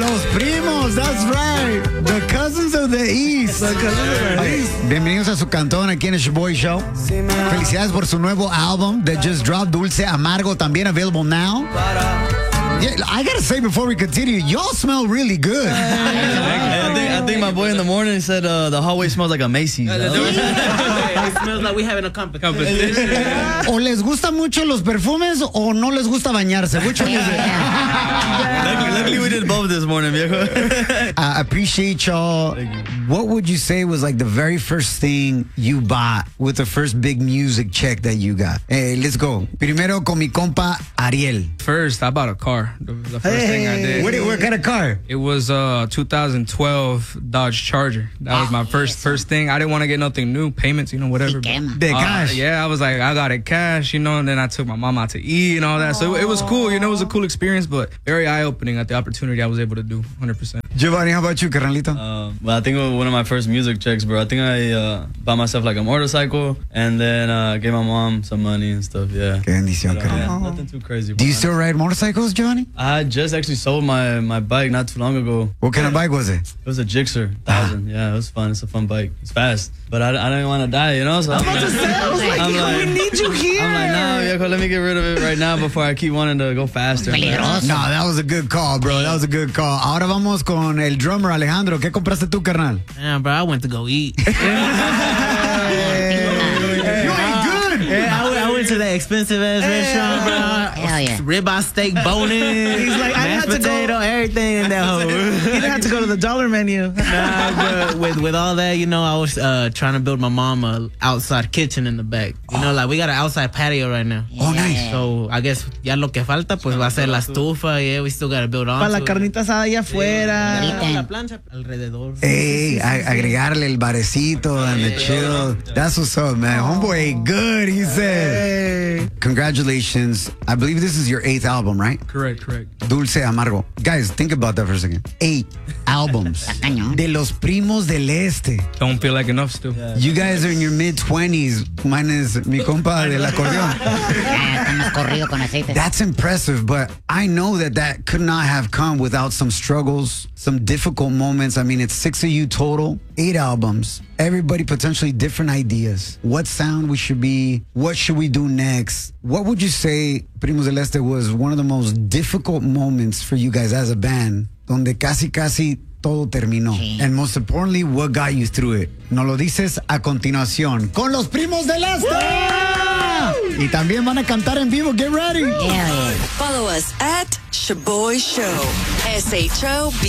Los primos, that's right. The cousins of the East. Bienvenidos a su cantón aquí en el Shaboy Show. Felicidades por su nuevo álbum that just dropped, Dulce Amargo, también available now. Yeah, I gotta say before we continue, y'all smell really good. I think my boy in the morning said the hallway smells like a Macy's. It smells like we having a competition. ¿O les gustan mucho los perfumes o no les gusta bañarse? Which one is it? Luckily we did both this morning, viejo. I appreciate y'all. What would you say was like the very first thing you bought with the first big music check that you got? Hey, let's go. Primero con mi compa Ariel. First, I bought a car. The first thing I did. What kind of car? It was a 2012 Dodge Charger. That was my first thing. I didn't want to get nothing new, payments, whatever. De cash. Yeah, I was like, I got it cash, and then I took my mom out to eat and all that. So it was cool, it was a cool experience, but very eye-opening at the opportunity I was able to do, 100%. Giovanni, how about you, carnalito? Well, I think one of my first music checks, bro. I think I bought myself like a motorcycle and then gave my mom some money and stuff, yeah. Qué bendición, carnal. Nothing too crazy. Do you still ride motorcycles, Giovanni? I just actually sold my bike not too long ago. What kind of bike was it? It was a Gixxer 1000. Yeah, it was fun. It's a fun bike. It's fast. But I didn't want to die, So I was like, we need you here. I'm like, nah, viejo, let me get rid of it right now before I keep wanting to go faster. No, that was a good call, bro. That was a good call. Ahora vamos con el drummer Alejandro. ¿Qué compraste tú, carnal? Yeah, bro, I went to go eat. You ate good. Yeah, I went to that expensive ass restaurant, bro. Hell yeah. Ribeye steak, bone-in. He's like, I mashed had to go- potato, everything in that hole. You didn't have to go to the dollar menu. Nah, but with all that, I was trying to build my mom a outside kitchen in the back. Like we got an outside patio right now. Oh, nice. So I guess ya lo que falta pues va a ser la estufa. Yeah, we still gotta build on. Para la carnita asada allá afuera. La plancha alrededor. Hey, agregarle el barecito and the chill. That's what's up, man. Homeboy ate good, he said. Congratulations. I believe this is your 8th album, right? Correct. Dulce Amargo. Guys, think about that for a second. 8 albums. De los primos del este. Don't feel like enough still. You guys are in your mid-20s. Mine is mi compa del acordeón. Estamos corrido con aceite. That's impressive, but I know that could not have come without some struggles, some difficult moments. I mean, it's 6 of you total, 8 albums. Everybody potentially different ideas. What sound we should be? What should we do next? What would you say, Primos del Este, was one of the most difficult moments for you guys as a band, donde casi todo terminó? Sí. And most importantly, what got you through it? Nos lo dices a continuación con los Primos del Este. Y también van a cantar en vivo. Get ready. Yeah. Follow us at Shaboy Show. SHO